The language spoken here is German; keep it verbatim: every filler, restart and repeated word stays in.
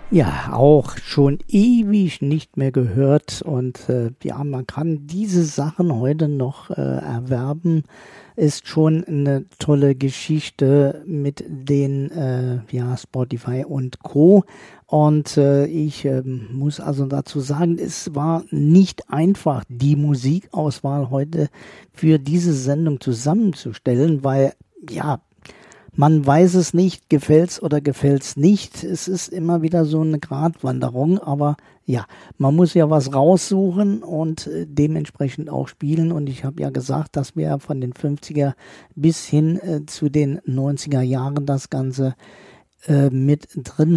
Ja, auch schon ewig nicht mehr gehört und äh, ja, man kann diese Sachen heute noch äh, erwerben. Ist schon eine tolle Geschichte mit den äh, ja, Spotify und Co. Und äh, ich äh, muss also dazu sagen, es war nicht einfach, die Musikauswahl heute für diese Sendung zusammenzustellen, weil ja, man weiß es nicht, gefällt's oder gefällt's nicht. Es ist immer wieder so eine Gratwanderung, aber ja, man muss ja was raussuchen und äh, dementsprechend auch spielen. Und ich habe ja gesagt, dass wir von den fünfziger bis hin äh, zu den neunziger Jahren das Ganze äh, mit drin